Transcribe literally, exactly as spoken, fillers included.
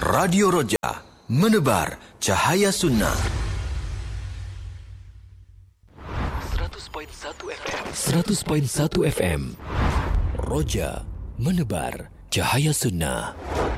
Radio Roja, menebar cahaya sunnah. seratus perpuluhan satu F M. seratus perpuluhan satu F M. Roja, menebar cahaya sunnah.